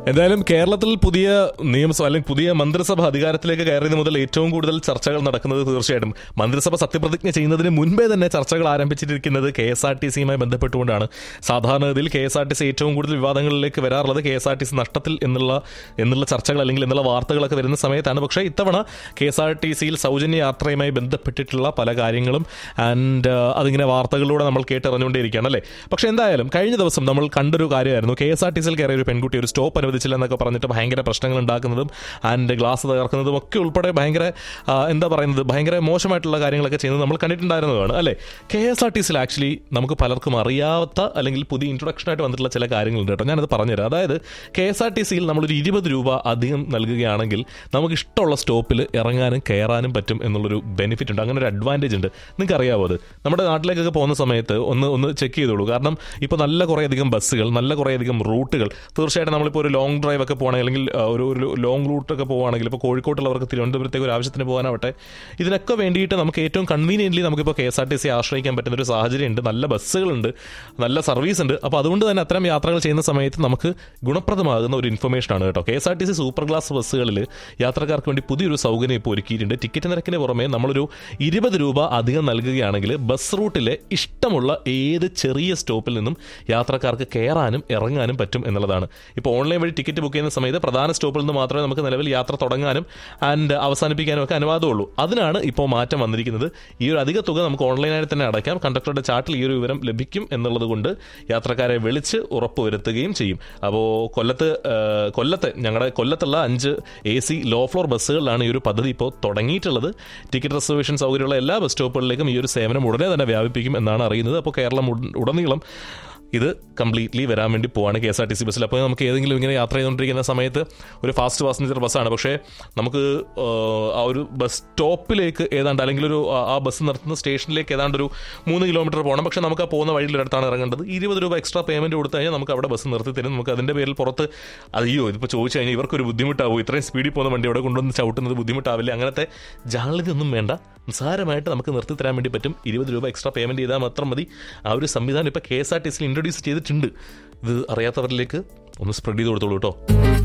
എന്തായാലും കേരളത്തിൽ പുതിയ നിയമസഭ അല്ലെങ്കിൽ പുതിയ മന്ത്രിസഭ അധികാരത്തിലേക്ക് കയറിയത് മുതൽ ഏറ്റവും കൂടുതൽ ചർച്ചകൾ നടക്കുന്നത് തീർച്ചയായിട്ടും മന്ത്രിസഭ സത്യപ്രതിജ്ഞ ചെയ്യുന്നതിന് മുൻപേ തന്നെ ചർച്ചകൾ ആരംഭിച്ചിരിക്കുന്നത് KSRTCയുമായി ബന്ധപ്പെട്ടുകൊണ്ടാണ്. സാധാരണഗതിയിൽ KSRTC ഏറ്റവും കൂടുതൽ വിവാദങ്ങളിലേക്ക് വരാറുള്ളത് KSRTC നഷ്ടത്തിൽ എന്നുള്ള ചർച്ചകൾ അല്ലെങ്കിൽ എന്നുള്ള വാർത്തകളൊക്കെ വരുന്ന സമയത്താണ്. പക്ഷേ ഇത്തവണ KSRTCയിൽ സൗജന്യ യാത്രയുമായി ബന്ധപ്പെട്ടിട്ടുള്ള പല കാര്യങ്ങളും അതിങ്ങനെ വാർത്തകളിലൂടെ നമ്മൾ കേട്ടറിഞ്ഞുകൊണ്ടേയിരിക്കുകയാണ് അല്ലേ. പക്ഷേ എന്തായാലും കഴിഞ്ഞ ദിവസം നമ്മൾ കണ്ടൊരു കാര്യമായിരുന്നു. KSRTCയിൽ കയറിയ ഒരു പെൺകുട്ടി ഒരു സ്റ്റോപ്പ് അനുവദിച്ചില്ല എന്നൊക്കെ പറഞ്ഞിട്ട് ഭയങ്കര പ്രശ്നങ്ങൾ ഉണ്ടാക്കുന്നതും ഗ്ലാസ് തകർക്കുന്നതും ഒക്കെ ഉൾപ്പെടെ ഭയങ്കര മോശമായിട്ടുള്ള കാര്യങ്ങളൊക്കെ ചെയ്യുന്നത് നമ്മൾ കണ്ടിട്ടുണ്ടായിരുന്നതാണ് അല്ലേ. KSRTCയിൽ ആക്ച്വലി നമുക്ക് പലർക്കും അറിയാത്ത അല്ലെങ്കിൽ പുതിയ ഇൻട്രൊഡക്ഷനായിട്ട് വന്നിട്ടുള്ള ചില കാര്യങ്ങളുണ്ട് കേട്ടോ. ഞാനത് പറഞ്ഞുതരാം. അതായത് KSRTCയിൽ നമ്മളൊരു 20 രൂപ അധികം നൽകുകയാണെങ്കിൽ നമുക്ക് ഇഷ്ടമുള്ള സ്റ്റോപ്പിൽ ഇറങ്ങാനും കയറാനും പറ്റും എന്നുള്ളൊരു ബെനിഫിറ്റ് ഉണ്ട്. അങ്ങനെ ഒരു അഡ്വാൻറ്റേജ് ഉണ്ട്. നിങ്ങൾക്ക് അറിയാമോ അത്? നമ്മുടെ നാട്ടിലേക്കൊക്കെ പോകുന്ന സമയത്ത് ഒന്ന് ചെക്ക് ചെയ്തോളൂ. കാരണം ഇപ്പോൾ നല്ല കുറേയധികം ബസ്സുകൾ, നല്ല കുറേയധികം റൂട്ടുകൾ, തീർച്ചയായിട്ടും നമ്മളിപ്പോൾ ഒരു ലോങ് ഡ്രൈവ് ഒക്കെ പോകണമെങ്കിൽ, അല്ലെങ്കിൽ ഒരു ലോങ് റൂട്ടൊക്കെ പോകുകയാണെങ്കിൽ, ഇപ്പോൾ കോഴിക്കോട്ടുള്ളവർക്ക് തിരുവനന്തപുരത്തേക്ക് ഒരു ആവശ്യത്തിന് പോകാനാവട്ടെ, ഇതിനൊക്കെ വേണ്ടിയിട്ട് നമുക്ക് ഏറ്റവും കൺവീനിയൻ്റ്ലി നമുക്കിപ്പോൾ KSRTC ആശ്രയിക്കാൻ പറ്റുന്ന ഒരു സാഹചര്യമുണ്ട്. നല്ല ബസ്സുകളുണ്ട്, നല്ല സർവീസ് ഉണ്ട്. അപ്പോൾ അതുകൊണ്ട് തന്നെ അത്തരം യാത്രകൾ ചെയ്യുന്ന സമയത്ത് നമുക്ക് ഗുണപ്രദമാകുന്ന ഒരു ഇൻഫർമേഷനാണ് കേട്ടോ. KSRTC സൂപ്പർ ക്ലാസ് ബസ്സുകളിൽ യാത്രക്കാർക്ക് വേണ്ടി പുതിയൊരു സൗകര്യം ഇപ്പോൾ ഒരുക്കിയിട്ടുണ്ട്. ടിക്കറ്റ് നിരക്കിന് പുറമെ നമ്മളൊരു 20 രൂപ അധികം നൽകുകയാണെങ്കിൽ ബസ് റൂട്ടിലെ ഇഷ്ടമുള്ള ഏത് ചെറിയ സ്റ്റോപ്പിൽ നിന്നും യാത്രക്കാർക്ക് കയറാനും ഇറങ്ങാനും പറ്റും എന്നുള്ളതാണ്. ഇപ്പോൾ ഓൺലൈൻ വഴി ടിക്കറ്റ് ബുക്ക് ചെയ്യുന്ന സമയത്ത് പ്രധാന സ്റ്റോപ്പിൽ നിന്ന് മാത്രമേ നമുക്ക് നിലവിൽ യാത്ര തുടങ്ങാനും അവസാനിപ്പിക്കാനും ഒക്കെ അനുവാദമുള്ളൂ. അതിനാണ് ഇപ്പോൾ മാറ്റം വന്നിരിക്കുന്നത്. ഈ ഒരു അധിക തുക നമുക്ക് ഓൺലൈനായി തന്നെ അടയ്ക്കാം. കണ്ടക്ടറുടെ ചാർട്ടിൽ ഈ ഒരു വിവരം ലഭിക്കും എന്നുള്ളത് കൊണ്ട് യാത്രക്കാരെ വിളിച്ച് ഉറപ്പുവരുത്തുകയും ചെയ്യും. അപ്പോൾ ഞങ്ങളുടെ കൊല്ലത്തുള്ള 5 AC ലോ ഫ്ലോർ ബസ്സുകളിലാണ് ഈ ഒരു പദ്ധതി ഇപ്പോൾ തുടങ്ങിയിട്ടുള്ളത്. ടിക്കറ്റ് റിസർവേഷൻ സൗകര്യമുള്ള എല്ലാ ബസ് സ്റ്റോപ്പുകളിലേക്കും ഈ ഒരു സേവനം ഉടനെ തന്നെ വ്യാപിപ്പിക്കും എന്നാണ് അറിയുന്നത്. അപ്പോൾ കേരളം ഉടനീളം ഇത് കംപ്ലീറ്റ്ലി വരാൻ വേണ്ടി പോവാണ് KSRTC ബസ്സിൽ. അപ്പോൾ നമുക്ക് ഏതെങ്കിലും ഇങ്ങനെ യാത്ര ചെയ്തുകൊണ്ടിരിക്കുന്ന സമയത്ത് ഒരു ഫാസ്റ്റ് പാസഞ്ചർ ബസ്സാണ്, പക്ഷേ നമുക്ക് ആ ഒരു ബസ് സ്റ്റോപ്പിലേക്ക് ഏതാണ്ട്, അല്ലെങ്കിൽ ആ ബസ് നിർത്തുന്ന സ്റ്റേഷനിലേക്ക് ഏതാണ്ട് ഒരു 3 കിലോമീറ്റർ പോകണം. പക്ഷേ നമുക്ക് ആ പോകുന്ന വഴിയിലൊരിടത്താണ് ഇറങ്ങേണ്ടത്. 20 രൂപ എക്സ്ട്രാ പേയ്മെൻറ്റ് കൊടുത്തു കഴിഞ്ഞാൽ നമുക്ക് അവിടെ ബസ് നിർത്തി തരും. നമുക്ക് അതിൻ്റെ പേരിൽ പുറത്ത് ഇതിപ്പോൾ ചോദിച്ചു കഴിഞ്ഞാൽ ഇവർക്കൊരു ബുദ്ധിമുട്ടാവും, ഇത്രയും സ്പീഡിൽ പോകുന്ന വണ്ടി അവിടെ കൊണ്ടുവന്ന് ചവിട്ടുന്നത് ബുദ്ധിമുട്ടാവില്ല. അങ്ങനത്തെ ജാള്യതയൊന്നും വേണ്ട. നിസ്സാരമായിട്ട് നമുക്ക് നിർത്തി തരാൻ വേണ്ടി പറ്റും. 20 രൂപ എക്സ്ട്രാ പേയ്മെൻറ്റ് ചെയ്താൽ മാത്രം മതി. ആ ഒരു സംവിധാനം ഇപ്പോൾ KSRTCയിൽ ഇൻട്രൊഡ്യൂസ് ചെയ്തിട്ടുണ്ട്. ഇത് അറിയാത്തവരിലേക്ക് ഒന്ന് സ്പ്രെഡ് ചെയ്ത് കൊടുത്തോളൂ കേട്ടോ.